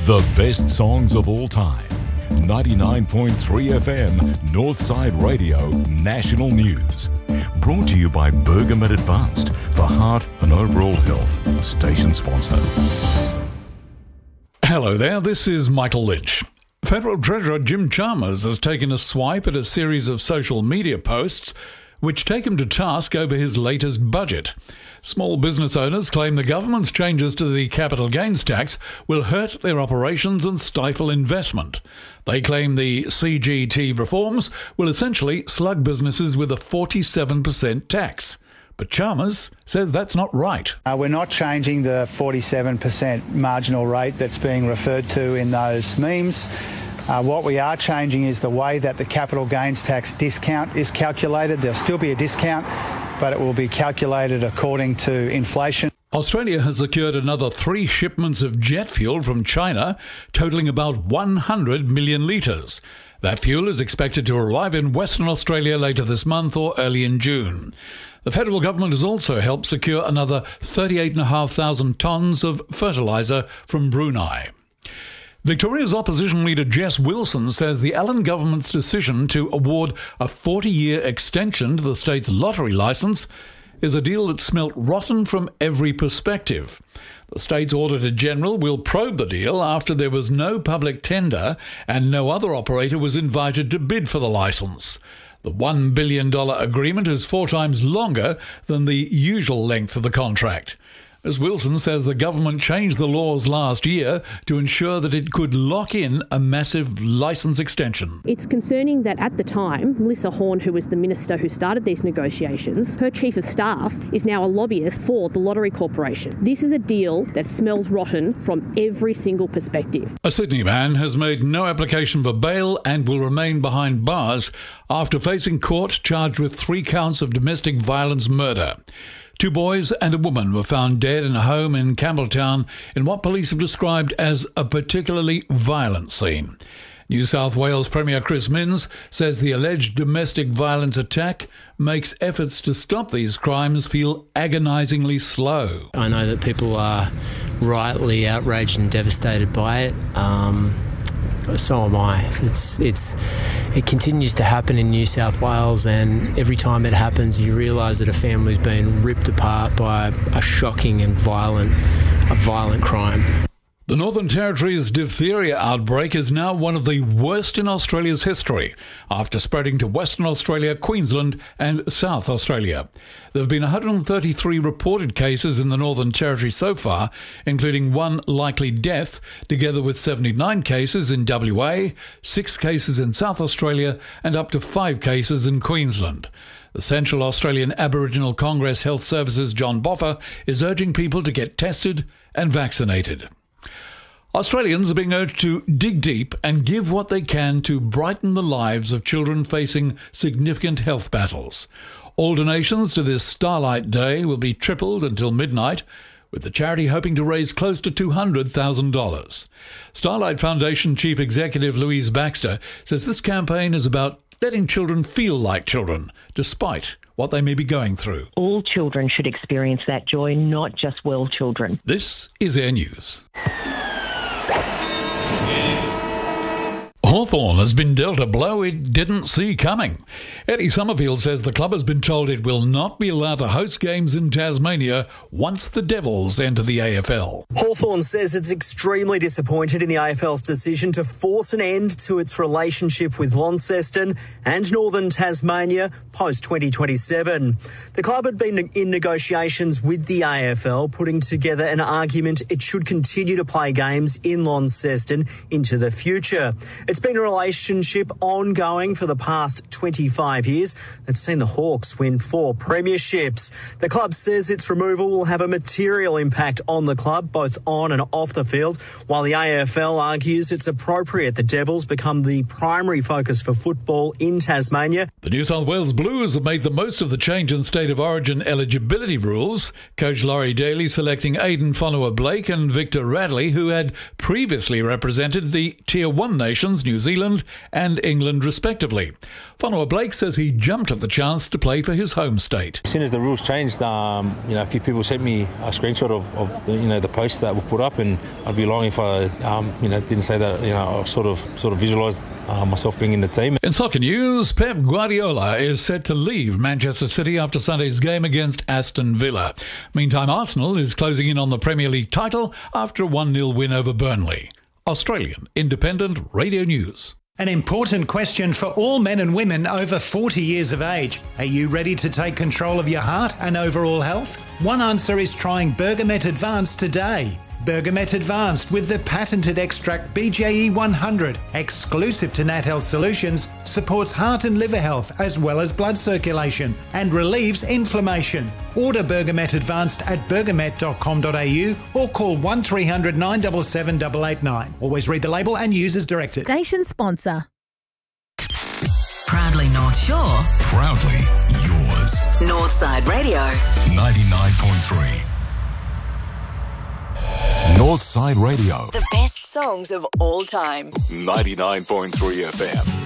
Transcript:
The best songs of all time. 99.3 FM, Northside Radio, National News. Brought to you by Bergamet Advanced for heart and overall health. Station sponsor. Hello there, this is Michael Lynch. Federal Treasurer Jim Chalmers has taken a swipe at a series of social media posts which take him to task over his latest budget. Small business owners claim the government's changes to the capital gains tax will hurt their operations and stifle investment. They claim the CGT reforms will essentially slug businesses with a 47% tax. But Chalmers says that's not right. We're not changing the 47% marginal rate that's being referred to in those memes. What we are changing is the way that the capital gains tax discount is calculated. There'll still be a discount, but it will be calculated according to inflation. Australia has secured another 3 shipments of jet fuel from China, totalling about 100 million litres. That fuel is expected to arrive in Western Australia later this month or early in June. The federal government has also helped secure another 38,500 tonnes of fertiliser from Brunei. Victoria's opposition leader Jess Wilson says the Allan government's decision to award a 40-year extension to the state's lottery licence is a deal that smelt rotten from every perspective. The state's Auditor General will probe the deal after there was no public tender and no other operator was invited to bid for the licence. The $1 billion agreement is 4 times longer than the usual length of the contract. Ms. Wilson says the government changed the laws last year to ensure that it could lock in a massive licence extension. It's concerning that at the time, Melissa Horne, who was the minister who started these negotiations, her chief of staff is now a lobbyist for the Lottery Corporation. This is a deal that smells rotten from every single perspective. A Sydney man has made no application for bail and will remain behind bars after facing court charged with 3 counts of domestic violence murder. 2 boys and a woman were found dead in a home in Campbelltown in what police have described as a particularly violent scene. New South Wales Premier Chris Minns says the alleged domestic violence attack makes efforts to stop these crimes feel agonisingly slow. I know that people are rightly outraged and devastated by it. So am I. It continues to happen in New South Wales, and every time it happens you realise that a family's been ripped apart by a shocking and violent crime. The Northern Territory's diphtheria outbreak is now one of the worst in Australia's history, after spreading to Western Australia, Queensland and South Australia. There have been 133 reported cases in the Northern Territory so far, including 1 likely death, together with 79 cases in WA, 6 cases in South Australia and up to 5 cases in Queensland. The Central Australian Aboriginal Congress Health Services John Boffa is urging people to get tested and vaccinated. Australians are being urged to dig deep and give what they can to brighten the lives of children facing significant health battles. All donations to this Starlight Day will be tripled until midnight, with the charity hoping to raise close to $200,000. Starlight Foundation Chief Executive Louise Baxter says this campaign is about letting children feel like children, despite what they may be going through. All children should experience that joy, not just well children. This is Air News. Hawthorn has been dealt a blow it didn't see coming. Eddie Summerfield says the club has been told it will not be allowed to host games in Tasmania once the Devils enter the AFL. Hawthorn says it's extremely disappointed in the AFL's decision to force an end to its relationship with Launceston and Northern Tasmania post-2027. The club had been in negotiations with the AFL, putting together an argument it should continue to play games in Launceston into the future. It's been a relationship ongoing for the past 25 years that's seen the Hawks win 4 premierships. The club says its removal will have a material impact on the club, both on and off the field, while the AFL argues it's appropriate the Devils become the primary focus for football in Tasmania. The New South Wales Blues have made the most of the change in state of origin eligibility rules. Coach Laurie Daly selecting Aidan Fonua-Blake and Victor Radley, who had previously represented the Tier 1 nations New Zealand and England respectively. Whanua Blake says he jumped at the chance to play for his home state. As soon as the rules changed, a few people sent me a screenshot of the posts that were put up, and I'd be lying if I didn't say that I sort of visualised myself being in the team. In soccer news, Pep Guardiola is set to leave Manchester City after Sunday's game against Aston Villa. Meantime, Arsenal is closing in on the Premier League title after a 1-0 win over Burnley. Australian Independent Radio News. An important question for all men and women over 40 years of age. Are you ready to take control of your heart and overall health? One answer is trying Bergamet Advanced today. Bergamet Advanced with the patented extract BJE 100, exclusive to NatHealth Solutions, supports heart and liver health as well as blood circulation and relieves inflammation. Order Bergamet Advanced at bergamet.com.au or call 1300 977 889. Always read the label and use as directed. Station sponsor. Proudly North Shore. Proudly yours. Northside Radio. 99.3. Northside Radio. The best songs of all time. 99.3 FM.